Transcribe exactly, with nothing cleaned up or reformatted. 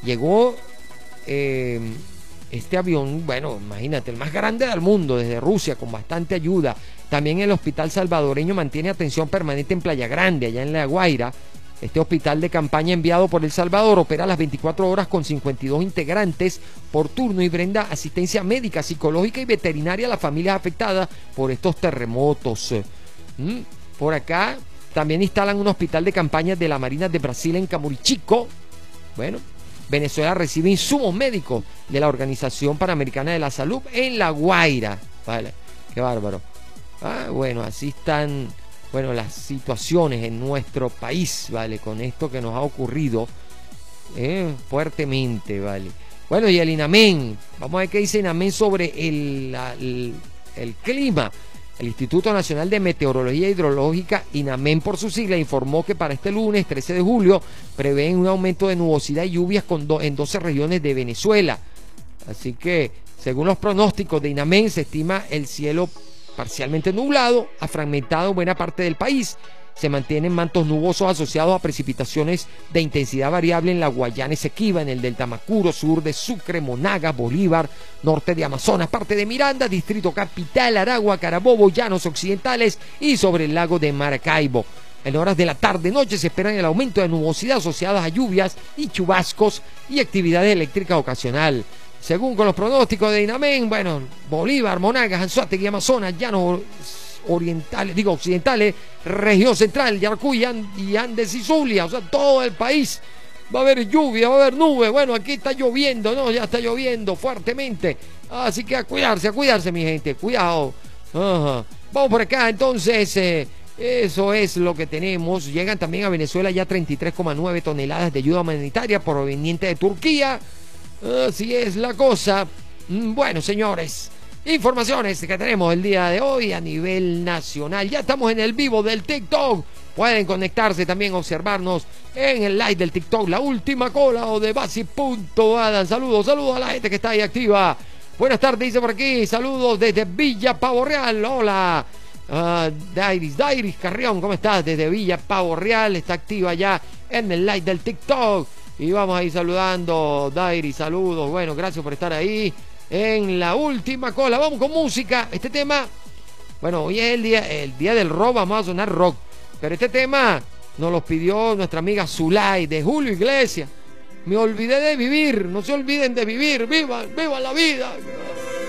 Llegó eh, este avión, bueno, imagínate, el más grande del mundo, desde Rusia, con bastante ayuda. También el hospital salvadoreño mantiene atención permanente en Playa Grande, allá en La Guaira. Este hospital de campaña enviado por El Salvador opera las veinticuatro horas con cincuenta y dos integrantes por turno y brinda asistencia médica, psicológica y veterinaria a las familias afectadas por estos terremotos. ¿Mm? Por acá también instalan un hospital de campaña de la Marina de Brasil en Camurichico. Bueno, Venezuela recibe insumos médicos de la Organización Panamericana de la Salud en La Guaira. Vale, qué bárbaro. Ah, bueno, así están, bueno, las situaciones en nuestro país, ¿vale? Con esto que nos ha ocurrido eh, fuertemente, ¿vale? Bueno, y el INAMEN, vamos a ver qué dice INAMEN sobre el, el, el clima. El Instituto Nacional de Meteorología Hidrológica, INAMEN por su sigla, informó que para este lunes trece de julio prevén un aumento de nubosidad y lluvias con do, en doce regiones de Venezuela. Así que, según los pronósticos de INAMEN, se estima el cielo parcialmente nublado a fragmentado en buena parte del país. Se mantienen mantos nubosos asociados a precipitaciones de intensidad variable en la Guayana Esequiba, en el Delta Macuro, sur de Sucre, Monagas, Bolívar, norte de Amazonas, parte de Miranda, Distrito Capital, Aragua, Carabobo, Llanos Occidentales y sobre el lago de Maracaibo. En horas de la tarde-noche se esperan el aumento de nubosidad asociadas a lluvias y chubascos y actividades eléctricas ocasional. Según con los pronósticos de INAMEN, bueno, Bolívar, Monagas, Anzoátegui, Amazonas, Llanos orientales, digo occidentales, región central, Yaracuy y Andes y Zulia, o sea, todo el país va a haber lluvia, va a haber nubes. Bueno, aquí está lloviendo, ¿no? Ya está lloviendo fuertemente, así que a cuidarse, a cuidarse, mi gente, cuidado. Ajá. Vamos por acá, entonces, eh, eso es lo que tenemos. Llegan también a Venezuela ya treinta y tres coma nueve toneladas de ayuda humanitaria proveniente de Turquía. Así es la cosa. Bueno, señores, informaciones que tenemos el día de hoy a nivel nacional. Ya estamos en el vivo del TikTok. Pueden conectarse también, observarnos en el live del TikTok, La Última Cola o de Basi.Adam. Saludos, saludos a la gente que está ahí activa. Buenas tardes, dice por aquí. Saludos desde Villa Pavo Real. Hola, uh, Dairis, Dairis Carrión, ¿cómo estás? Desde Villa Pavo Real, está activa ya en el live del TikTok. Y vamos a ir saludando, Dairis, saludos. Bueno, gracias por estar ahí en La Última Cola. Vamos con música. Este tema, bueno, hoy es el día, el día del rock, vamos a sonar rock. Pero este tema nos lo pidió nuestra amiga Zulay de Julio Iglesias. Me olvidé de vivir, no se olviden de vivir, vivan, vivan la vida.